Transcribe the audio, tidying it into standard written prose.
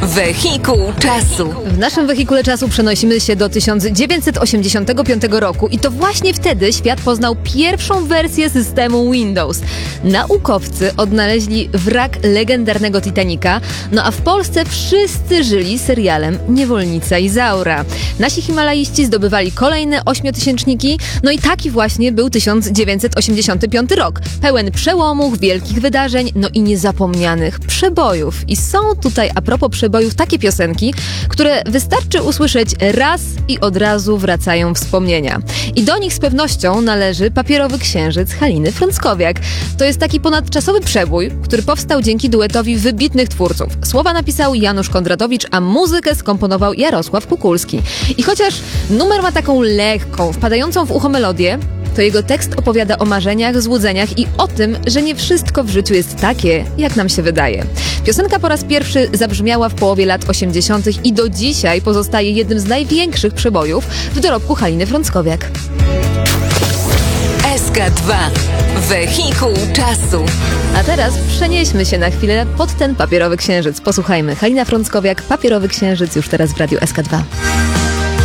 Wehikuł czasu. W naszym wehikule czasu przenosimy się do 1985 roku i to właśnie wtedy świat poznał pierwszą wersję systemu Windows. Naukowcy odnaleźli wrak legendarnego Titanica, no a w Polsce wszyscy żyli serialem Niewolnica Izaura. Nasi himalaiści zdobywali kolejne ośmiotysięczniki, no i taki właśnie był 1985 rok. Pełen przełomów, wielkich wydarzeń, no i niezapomnianych przebojów. I są tutaj a propos przebojów takie piosenki, które wystarczy usłyszeć raz i od razu wracają wspomnienia. I do nich z pewnością należy Papierowy Księżyc Haliny Frąckowiak. To jest taki ponadczasowy przebój, który powstał dzięki duetowi wybitnych twórców. Słowa napisał Janusz Kondratowicz, a muzykę skomponował Jarosław Kukulski. I chociaż numer ma taką lekką, wpadającą w ucho melodię, to jego tekst opowiada o marzeniach, złudzeniach i o tym, że nie wszystko w życiu jest takie, jak nam się wydaje. Piosenka po raz pierwszy zabrzmiała w połowie lat 80. i do dzisiaj pozostaje jednym z największych przebojów w dorobku Haliny Frąckowiak. SK2. Wehikuł czasu. A teraz przenieśmy się na chwilę pod ten Papierowy Księżyc. Posłuchajmy. Halina Frąckowiak, Papierowy Księżyc już teraz w radiu SK2.